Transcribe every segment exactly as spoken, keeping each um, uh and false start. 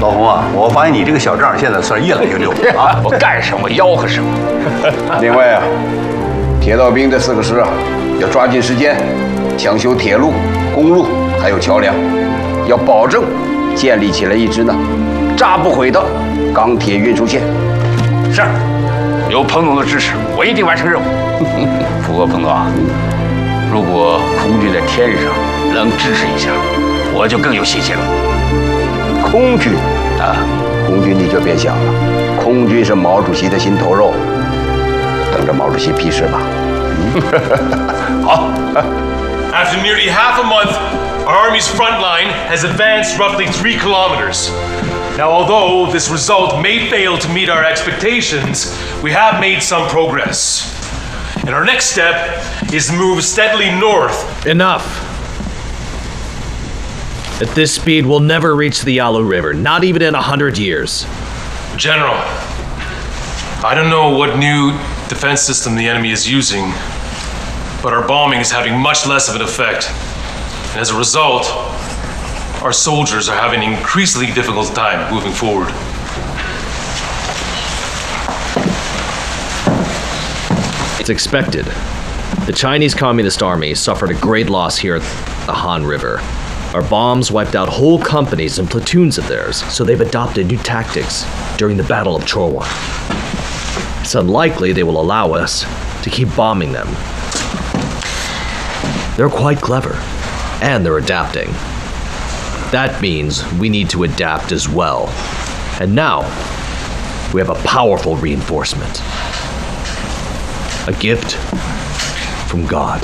老洪啊，我发现你这个小账现在算越来越溜啊！ 我干什么吆喝什么。 另外啊，铁道兵这四个师啊，要抓紧时间抢修铁路、公路还有桥梁，要保证建立起来一支呢炸不毁的钢铁运输线。 是，有彭总的支持，我一定完成任务。不过彭总啊，如果空军在天上能支持一下，我就更有信心了。 空军啊，空军你就别想了，空军是毛主席的心头肉，等着毛主席批示吧。 好。 After nearly half a month, our Army's front line has advanced roughly three kilometers. Now, although this result may fail to meet our expectations, we have made some progress. And our next step is to move steadily north. Enough. At this speed, we'll never reach the Yalu River, not even in a hundred years. General, I don't know what new defense system the enemy is using, but our bombing is having much less of an effect. And as a result, our soldiers are having an increasingly difficult time moving forward. It's expected. The Chinese Communist Army suffered a great loss here at the Han River. Our bombs wiped out whole companies and platoons of theirs, so they've adopted new tactics during the Battle of Chorwan. It's unlikely they will allow us to keep bombing them. They're quite clever, and they're adapting. That means we need to adapt as well. And now, we have a powerful reinforcement. A gift from God.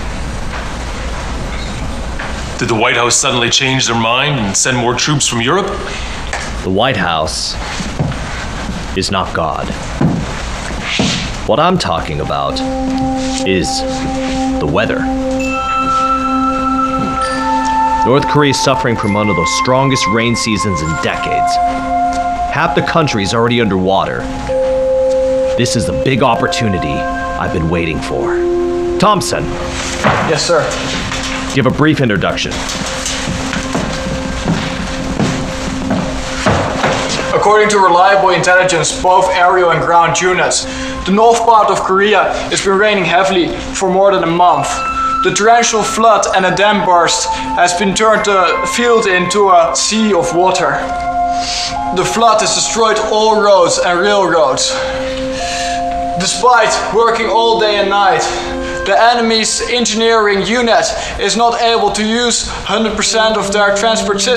Did the White House suddenly change their mind and send more troops from Europe? The White House is not God. What I'm talking about is the weather. North Korea is suffering from one of the strongest rain seasons in decades. Half the country is already underwater. This is the big opportunity I've been waiting for. Thompson. Yes, sir. Give a brief introduction. According to reliable intelligence, both aerial and ground units, the north part of Korea has been raining heavily for more than a month. The torrential flood and a dam burst has been turned the field into a sea of water. The flood has destroyed all roads and railroads. Despite working all day and night, the enemy's engineering unit is not able to use one hundred percent of their transport system.